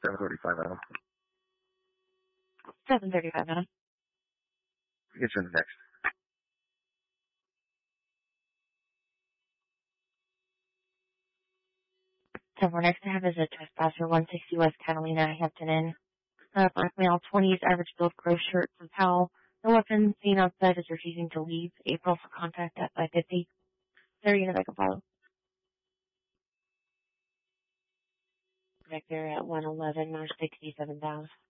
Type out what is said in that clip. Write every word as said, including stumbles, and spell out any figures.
seven thirty-five, Adam. seven thirty-five, Adam. Get you in the next. So we're next to have is a trespasser, one sixty West Catalina, Hampton Inn. Uh, black male, twenties, average build, gross shirt from Powell. No weapon, seen outside, is refusing to leave. April for contact at five fifty. thirty in a backup follow. Back there at one eleven or sixty-seven thousand.